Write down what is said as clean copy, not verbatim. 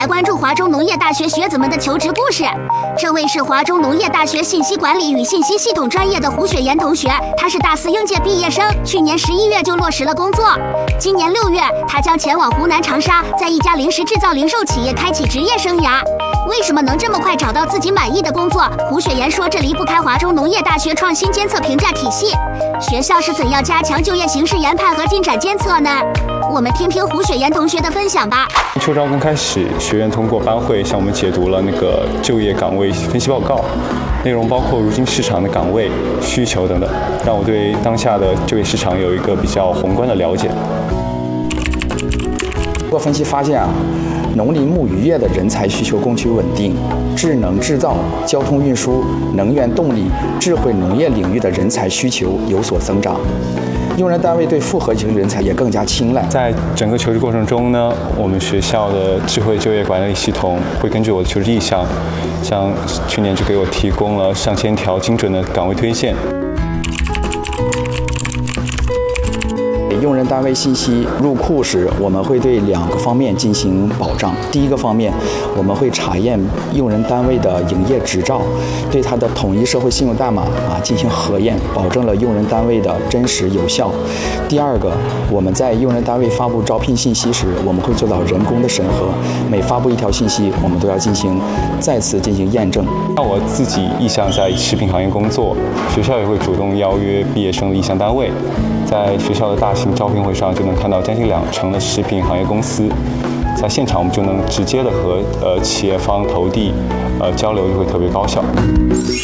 来关注华中农业大学学子们的求职故事。这位是华中农业大学信息管理与信息系统专业的胡雪岩同学，他是大四应届毕业生，去年11月就落实了工作。今年6月，他将前往湖南长沙，在一家零食制造零售企业开启职业生涯。为什么能这么快找到自己满意的工作？胡雪岩说，这离不开华中农业大学创新监测评价体系。学校是怎样加强就业形势研判和进展监测呢？我们听听胡雪岩同学的分享吧。 秋招刚开始，学院通过班会向我们解读了那个就业岗位分析报告，内容包括如今市场的岗位需求等等，让我对当下的就业市场有一个比较宏观的了解。 通过分析发现农林牧渔业的人才需求供求稳定，智能制造、交通运输、能源动力、智慧农业领域的人才需求有所增长。用人单位对复合型人才也更加青睐。 在整个求职过程中呢，我们学校的智慧就业管理系统会根据我的求职意向，像去年就给我提供了上千条精准的岗位推荐。 用人单位信息入库时，我们会对2个方面进行保障。第一个方面，我们会查验用人单位的营业执照，对它的统一社会信用代码进行核验，保证了用人单位的真实有效。第二个，我们在用人单位发布招聘信息时，我们会做到人工的审核，每发布一条信息，我们都要再次进行验证。 那我自己意向在食品行业工作，学校也会主动邀约毕业生的意向单位。在学校的大型招聘会上，就能看到将近20%的食品行业公司，在现场我们就能直接的和企业方投递交流，就会特别高效。